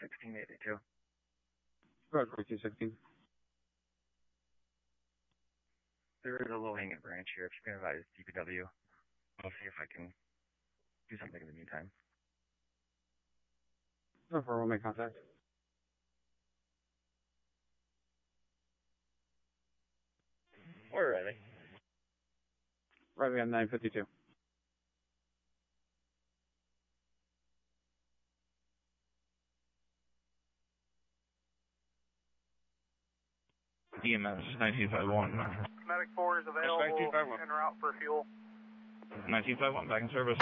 1682. Road 4216. There is a low-hanging branch here. If you can advise DPW, I'll see if I can do something in the meantime. No, we'll make contact. We're ready. Right, we got 952. EMS 9251. Medic 4 is available en route for fuel. 9251, back in service.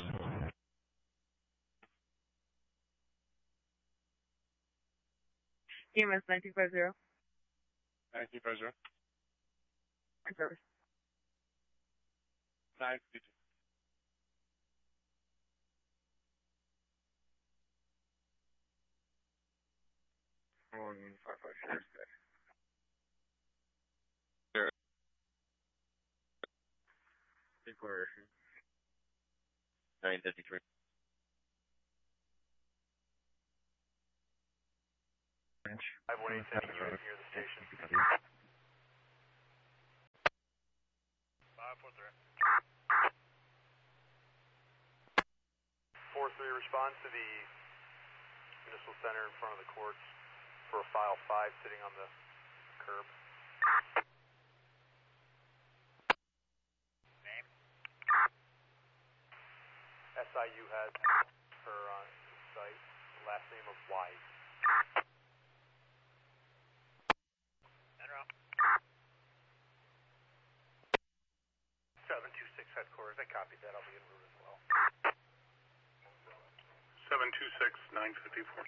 EMS 9250. 9250. In service. 952. Declaration. 953. Branch. 5187 unit near the station. 543. 4-3 responds to the municipal center in front of the courts for a file 5 sitting on the curb. Name? SIU has her on site, last name of Wise. Enro. 726 headquarters, I copied that, I'll be en route as well. 726, 954.